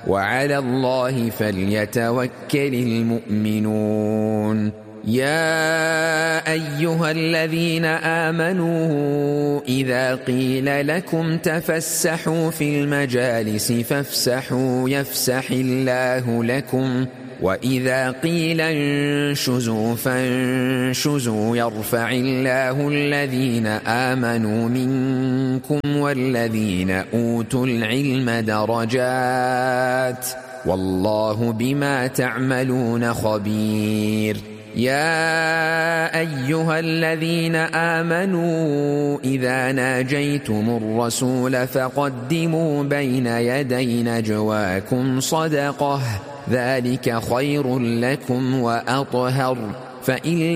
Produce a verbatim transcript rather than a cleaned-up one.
وعلى الله فليتوكل المؤمنون. يا أيها الذين آمنوا إذا قيل لكم تفسحوا في المجالس فافسحوا يفسح الله لكم، وإذا قيل انشزوا فانشزوا يرفع الله الذين آمنوا منكم والذين أوتوا العلم درجات، والله بما تعملون خبير. يا أيها الذين آمنوا إذا ناجيتم الرسول فقدموا بين يدي نجواكم صدقة، ذلك خير لكم وأطهر، فإن